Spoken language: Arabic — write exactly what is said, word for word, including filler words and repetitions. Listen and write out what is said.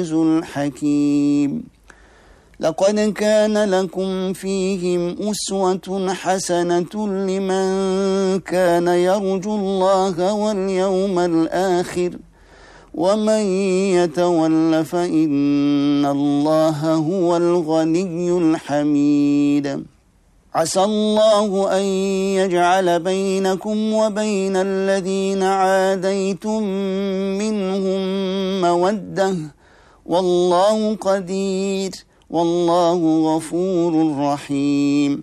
الحكيم. لقد كان لكم فيهم أسوة حسنة لمن كان يرجو الله واليوم الآخر ومن يتول فإن الله هو الغني الحميد. عسى الله أن يجعل بينكم وبين الذين عاديتم منهم مودة والله قدير والله غفور رحيم.